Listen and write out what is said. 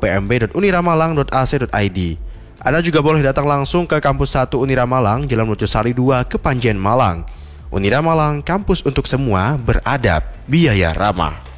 pmb.uniramalang.ac.id. Anda juga boleh datang langsung ke Kampus 1 Unira Malang, Jalan Mercosari 2, Kepanjen, Malang. Unira Malang, kampus untuk semua, beradab, biaya ramah.